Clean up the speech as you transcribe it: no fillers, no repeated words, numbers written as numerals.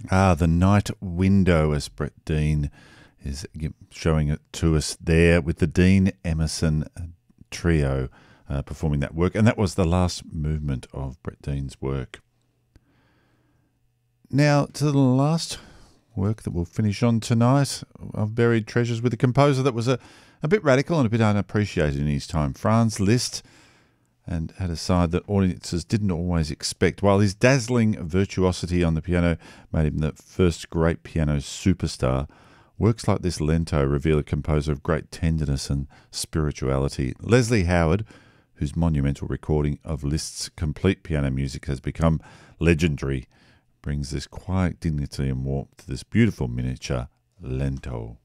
The Night Window, as Brett Dean is showing it to us there with the Dean Emerson Trio performing that work. And that was the last movement of Brett Dean's work. Now, to the last work that we'll finish on tonight of Buried Treasures with a composer that was a bit radical and a bit unappreciated in his time, Franz Liszt, and had a side that audiences didn't always expect. While his dazzling virtuosity on the piano made him the first great piano superstar, works like this Lento reveal a composer of great tenderness and spirituality. Leslie Howard, whose monumental recording of Liszt's complete piano music has become legendary, brings this quiet dignity and warmth to this beautiful miniature Lento.